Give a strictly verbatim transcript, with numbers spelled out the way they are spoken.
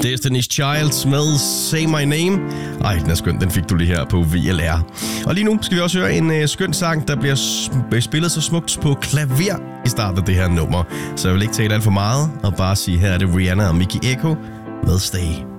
Destiny's Child med Say My Name. Ej, den er skøn. Den fik du lige her på V L R. Og lige nu skal vi også høre en uh, skøn sang, der bliver sp- spillet så smukt på klaver i starten af det her nummer. Så jeg vil ikke tale alt for meget og bare sige, her er det Rihanna og Mikky Ekko med Stay.